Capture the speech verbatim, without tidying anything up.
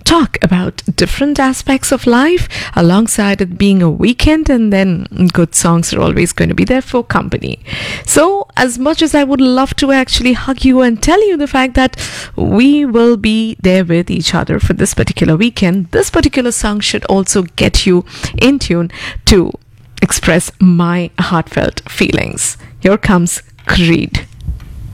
talk about different aspects of life alongside it being a weekend, and then good songs are always going to be there for company. So as much as I would love to actually hug you and tell you the fact that we will be there with each other for this particular weekend, this particular song should also get you in tune to express my heartfelt feelings. Here comes Creed.